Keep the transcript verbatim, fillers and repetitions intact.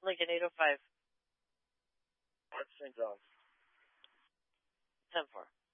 Lincoln eight oh five. Mark Saint John's. ten four.